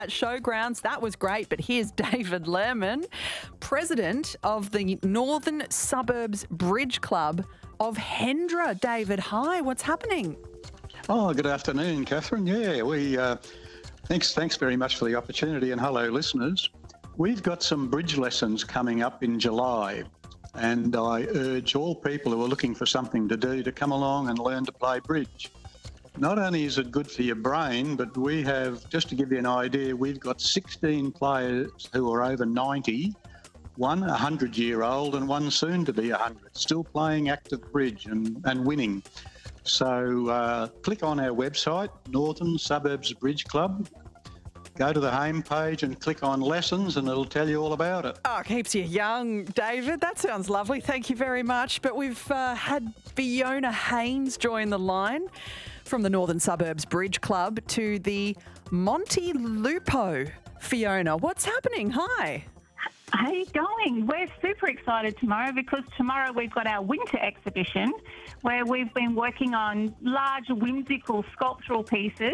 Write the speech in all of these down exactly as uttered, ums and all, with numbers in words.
At Showgrounds, that was great, but here's David Lerman, president of the Northern Suburbs Bridge Club of Hendra. David, hi, what's happening? Oh, good afternoon, Catherine. Yeah, we uh, thanks thanks very much for the opportunity, and hello, listeners. We've got some bridge lessons coming up in July, and I urge all people who are looking for something to do to come along and learn to play bridge. Not only is it good for your brain, but we have, just to give you an idea, we've got sixteen players who are over ninety, one a hundred-year-old and one soon to be one hundred, still playing active bridge and, and winning. So uh, click on our website, Northern Suburbs Bridge Club. Go to the home page and click on lessons and it'll tell you all about it. Oh, keeps you young, David. That sounds lovely. Thank you very much. But we've uh, had Fiona Haynes join the line from the Northern Suburbs Bridge Club to the Monte Lupo. Fiona, what's happening? Hi. How are you going? We're super excited tomorrow because tomorrow we've got our winter exhibition where we've been working on large whimsical sculptural pieces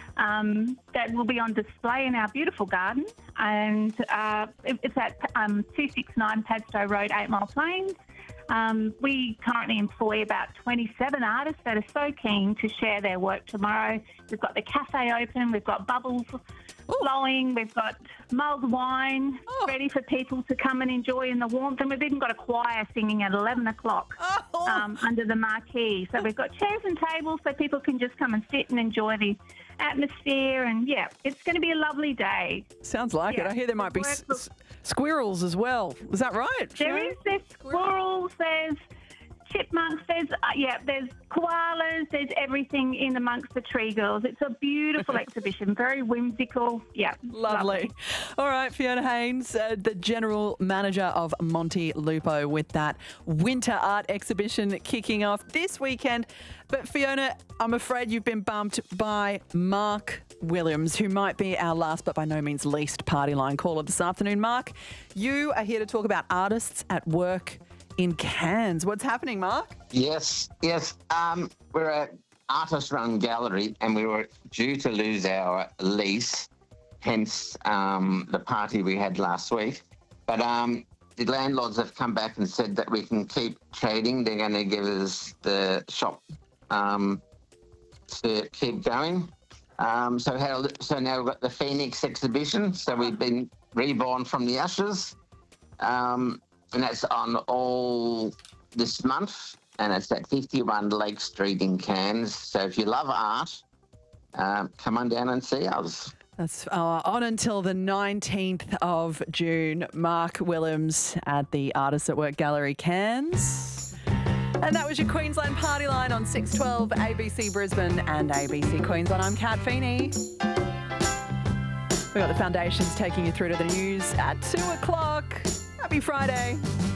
um, that will be on display in our beautiful garden. And uh, it's at um, two sixty-nine Padstow Road, Eight Mile Plains. Um, we currently employ about twenty-seven artists that are so keen to share their work tomorrow. We've got the cafe open, we've got bubbles Ooh. flowing, we've got mulled wine oh. ready for people to come and enjoy in the warmth, and we've even got a choir singing at eleven o'clock oh. um, under the marquee. So we've got chairs and tables so people can just come and sit and enjoy the atmosphere, and yeah, it's going to be a lovely day. Sounds like yeah. it. I hear there might be s- s- squirrels as well. Is that right? There is. There's squirrels, there's chipmunks, there's uh, yeah, there's koalas, there's everything in amongst the tree girls. It's a beautiful exhibition, very whimsical. Yeah, lovely. lovely. All right, Fiona Haynes, uh, the general manager of Monte Lupo, with that winter art exhibition kicking off this weekend. But Fiona, I'm afraid you've been bumped by Mark Williams, who might be our last but by no means least party line caller this afternoon. Mark, you are here to talk about artists at work in Cairns. What's happening, Mark? Yes, yes. Um, we're an artist-run gallery and we were due to lose our lease, hence um, the party we had last week. But um, the landlords have come back and said that we can keep trading. They're going to give us the shop um, to keep going. Um, so, how, so now we've got the Phoenix exhibition. So we've been reborn from the ashes. Um, and that's on all this month. And it's at fifty-one Lake Street in Cairns. So if you love art, um, come on down and see us. That's uh, on until the nineteenth of June. Mark Williams at the Artists at Work Gallery, Cairns. And that was your Queensland Party Line on six twelve A B C Brisbane and A B C Queensland. I'm Kat Feeney. We've got the Foundations taking you through to the news at two o'clock. Happy Friday.